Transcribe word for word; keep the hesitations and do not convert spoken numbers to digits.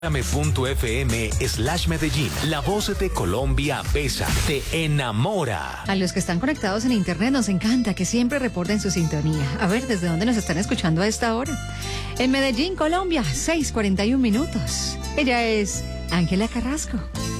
Fm slash Medellín. La voz de Colombia besa, te enamora. A los que están conectados en internet nos encanta que siempre reporten su sintonía. A ver, ¿desde dónde nos están escuchando a esta hora? En Medellín, Colombia, seis cuarenta y un minutos. Ella es Ángela Carrasco.